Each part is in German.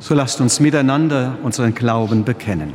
So lasst uns miteinander unseren Glauben bekennen.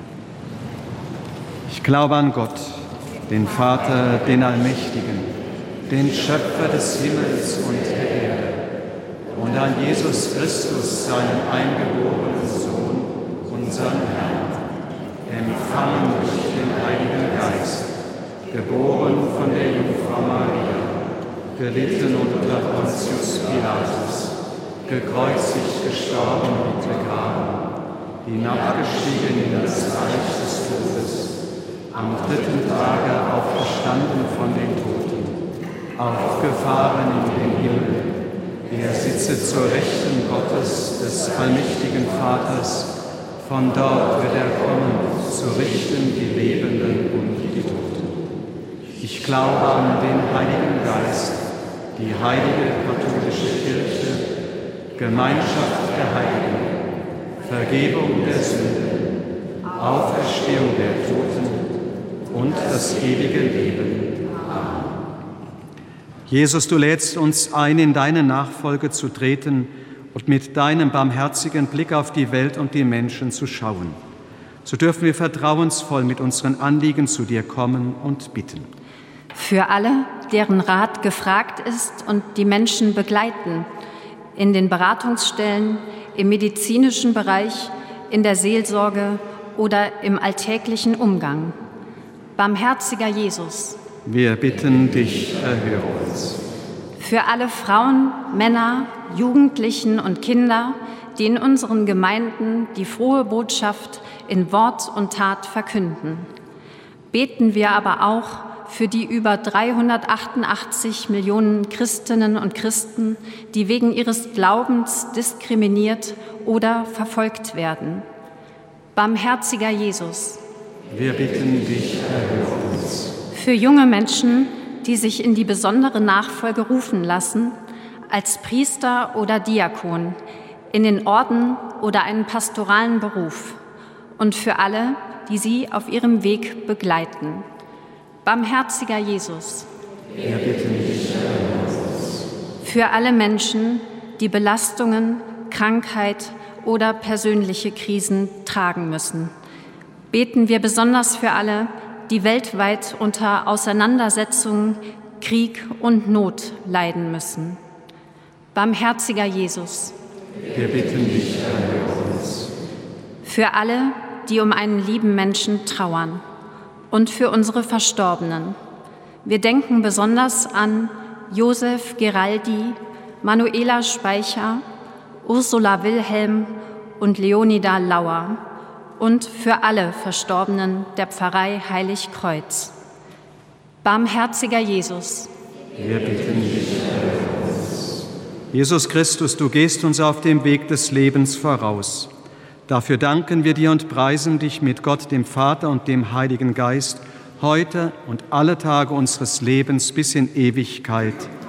Ich glaube an Gott, den Vater, den Allmächtigen, den Schöpfer des Himmels und der Erde, und an Jesus Christus, seinen eingeborenen Sohn, unseren Herrn, empfangen durch den Heiligen Geist, geboren von der Jungfrau Maria, gelitten unter Pontius Pilatus, gekreuzigt, gestorben und begraben, hinabgestiegen in das Reich des Todes, am dritten Tage auferstanden von den Toten, aufgefahren in den Himmel. Er sitze zur Rechten Gottes, des allmächtigen Vaters. Von dort wird er kommen, zu richten die Lebenden und die Toten. Ich glaube an den Heiligen Geist, die heilige katholische Kirche, Gemeinschaft der Heiligen, Vergebung der Sünden, Auferstehung der Toten und das ewige Leben. Amen. Jesus, du lädst uns ein, in deine Nachfolge zu treten und mit deinem barmherzigen Blick auf die Welt und die Menschen zu schauen. So dürfen wir vertrauensvoll mit unseren Anliegen zu dir kommen und bitten. Für alle, deren Rat gefragt ist und die Menschen begleiten, in den Beratungsstellen, im medizinischen Bereich, in der Seelsorge oder im alltäglichen Umgang. Barmherziger Jesus, wir bitten dich, erhöre uns. Für alle Frauen, Männer, Jugendlichen und Kinder, die in unseren Gemeinden die frohe Botschaft in Wort und Tat verkünden. Beten wir aber auch für die über 388 Millionen Christinnen und Christen, die wegen ihres Glaubens diskriminiert oder verfolgt werden. Barmherziger Jesus, wir bitten dich, erhöre uns. Für junge Menschen, die sich in die besondere Nachfolge rufen lassen, als Priester oder Diakon, in den Orden oder einen pastoralen Beruf, und für alle, die sie auf ihrem Weg begleiten. Barmherziger Jesus, wir bitten dich, erhöre uns. Für alle Menschen, die Belastungen, Krankheit oder persönliche Krisen tragen müssen, beten wir besonders für alle, die weltweit unter Auseinandersetzungen, Krieg und Not leiden müssen. Barmherziger Jesus, wir bitten dich, erhöre uns. Für alle, die um einen lieben Menschen trauern, und für unsere Verstorbenen. Wir denken besonders an Josef Geraldi, Manuela Speicher, Ursula Wilhelm und Leonida Lauer und für alle Verstorbenen der Pfarrei Heiligkreuz. Barmherziger Jesus, wir bitten dich, erhöre uns. Jesus Christus, du gehst uns auf dem Weg des Lebens voraus. Dafür danken wir dir und preisen dich mit Gott, dem Vater und dem Heiligen Geist, heute und alle Tage unseres Lebens bis in Ewigkeit.